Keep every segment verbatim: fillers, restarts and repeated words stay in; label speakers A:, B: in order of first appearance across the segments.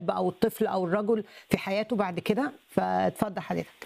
A: او الطفل او الرجل في حياته بعد كده. فاتفضل حضرتك.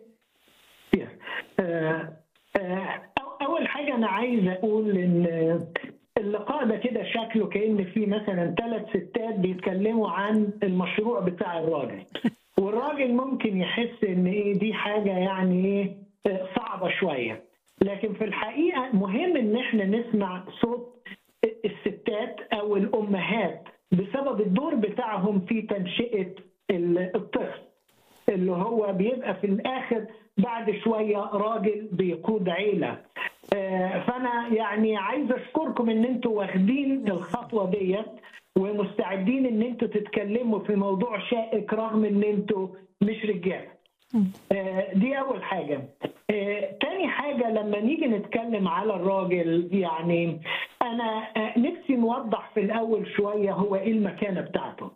B: آه، آه، اول حاجه انا عايز اقول ان اللقاء ده كده شكله كأن في مثلا ثلاث ستات بيتكلموا عن المشروع بتاع الراجل، والراجل ممكن يحس ان ايه دي حاجه يعني ايه صعبه شويه، لكن في الحقيقه مهم ان احنا نسمع صوت الستات او الامهات بسبب الدور بتاعهم في تنشئه الطفل اللي هو بيبقى في الاخر بعد شويه راجل بيقود عيله. فانا يعني عايز اشكركم ان انتوا واخدين الخطوه ديت ومستعدين ان انتوا تتكلموا في موضوع شائك رغم ان انتوا مش رجاله. دي اول حاجه. تاني حاجه لما نيجي نتكلم على الراجل، يعني انا نفسي نوضح في الاول شويه هو ايه المكانه بتاعته.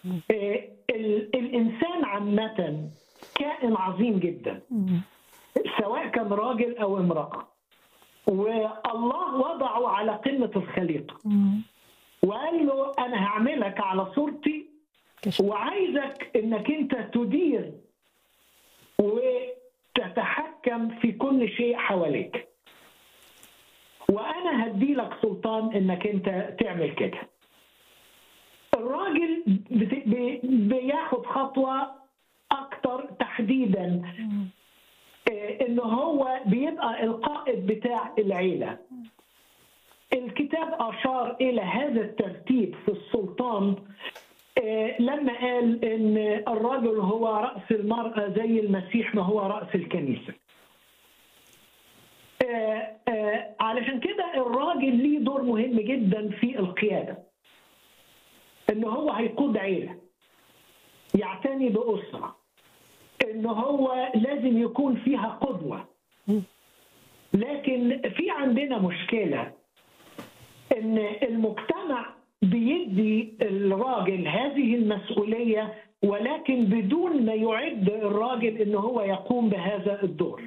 B: الانسان عامه كائن عظيم جدا سواء كان راجل او امراه، والله وضعه على قمه الخليقه وقال له انا هعملك على صورتي وعايزك انك انت تدير وتتحكم في كل شيء حواليك، وانا هدي لك سلطان انك انت تعمل كده. الراجل بياخد خطوه اكتر تحديدا، ان هو بيبقى القائد بتاع العيله. الكتاب اشار الى هذا الترتيب في السلطان لما قال ان الرجل هو راس المراه زي المسيح ما هو راس الكنيسه. علشان كده الراجل ليه دور مهم جدا في القياده، ان هو هيقود عيله، يعتني باسره، ان هو لازم يكون فيها قدوه. لكن في عندنا مشكله ان المجتمع بيدي الراجل هذه المسؤوليه ولكن بدون ما يعد الراجل ان هو يقوم بهذا الدور.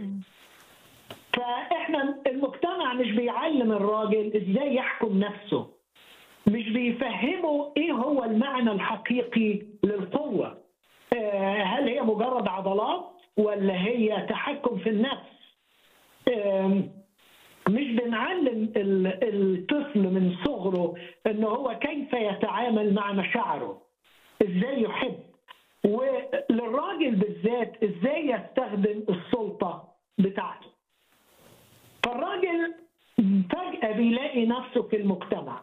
B: فاحنا المجتمع مش بيعلم الراجل ازاي يحكم نفسه، مش بيفهمه ايه هو المعنى الحقيقي للقوه. هل هي مجرد عضلات ولا هي تحكم في النفس؟ مش بنعلم الطفل من صغره ان هو كيف يتعامل مع مشاعره، ازاي يحب، وللراجل بالذات ازاي يستخدم السلطه بتاعته. فالراجل فجأة بيلاقي نفسه في المجتمع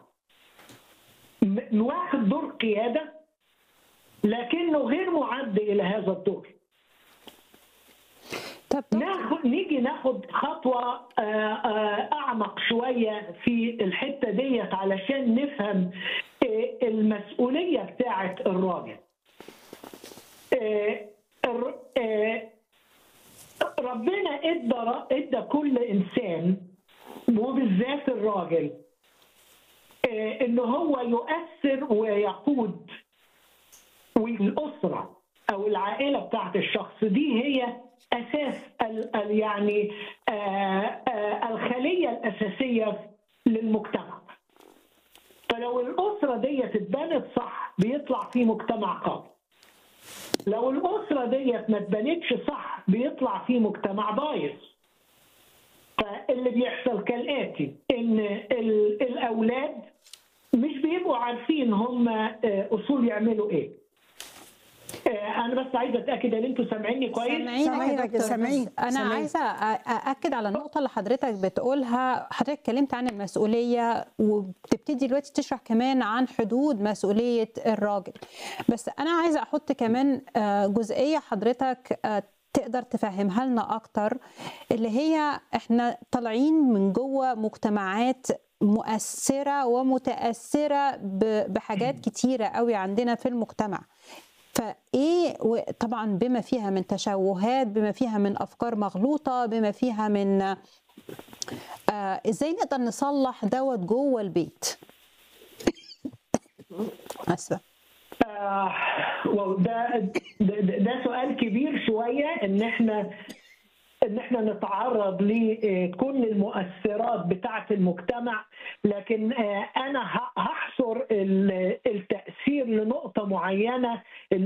B: واخد دور قياده لكنه غير معد الى هذا الدور.
A: طب
B: ناخد نيجي ناخد خطوه اعمق شويه في الحته ديت علشان نفهم المسؤوليه بتاعه الراجل. ربنا ادى ادى كل انسان وبالذات الراجل ان هو يؤثر ويقود، والاسره او العائله بتاعت الشخص دي هي اساس ال ال يعني آآ آآ الخليه الاساسيه للمجتمع. فلو الاسره دي اتبنت صح بيطلع في مجتمع قوي. لو الاسره دي ما اتبنتش صح بيطلع في مجتمع بايظ. فاللي بيحصل كالاتي ان الاولاد مش بيبقوا عارفين هم اصول يعملوا ايه. أنا بس عايزة أتأكد إن أنتوا سامعيني كويس؟
A: سامعينك يا دكتور. سامعين.
C: أنا سمعين. عايزة أأكد على النقطة اللي حضرتك بتقولها. حضرتك اتكلمت عن المسؤولية وبتبتدي دلوقتي تشرح كمان عن حدود مسؤولية الراجل، بس أنا عايزة أحط كمان جزئية حضرتك تقدر تفهمها لنا أكتر، اللي هي إحنا طالعين من جوه مجتمعات مؤثرة ومتأثرة بحاجات كتيرة قوي عندنا في المجتمع. فايه طبعا بما فيها من تشوهات، بما فيها من افكار مغلوطه، بما فيها من آه ازاي نقدر نصلح دوت جوه البيت؟ اسفه.
B: آه ده, ده ده سؤال كبير شويه، ان احنا ان احنا نتعرض لكل المؤثرات بتاعه المجتمع، لكن انا هحصر التأثير لنقطة معينة